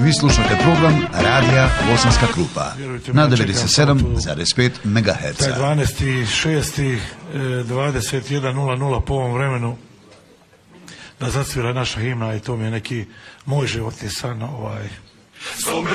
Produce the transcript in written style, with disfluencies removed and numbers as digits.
Vi slušate program Radija Bosanska Krupa na 97,5 MHz. Taj 12.6. 21.00 po ovom vremenu da zacvira naša himna i to mi je neki moj životni san.